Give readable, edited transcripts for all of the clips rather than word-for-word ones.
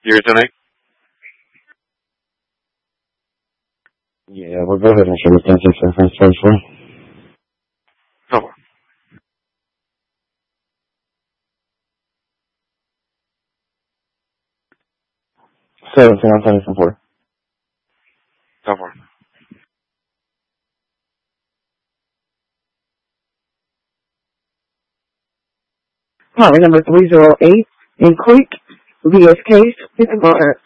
You're tonight? Yeah, we'll go ahead and show the 10-6-7-4. Cover. 17-10-4. Cover. Highway number 308 in Creek, VSK, in the water.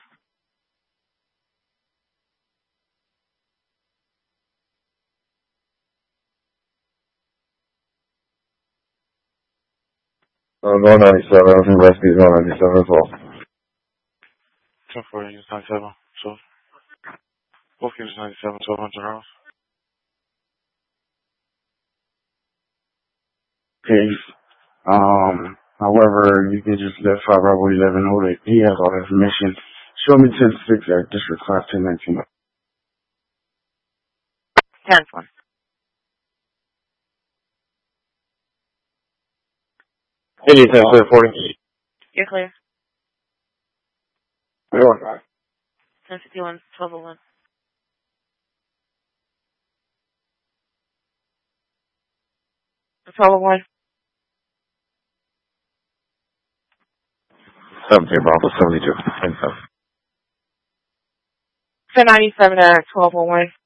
Going 97, I think rescue is 97 as well. 10-4, use 97. So, both units 97, 1200 hours. Case. However, you can just let 5 Bravo 11 know that he has all the information. Show me 10-6 at District Class 1019. 10-4. Any 10-40. You're clear. You're on. 10-51, 12-01. 12-01. 17 Bravo 72. 10-97 at 12-01.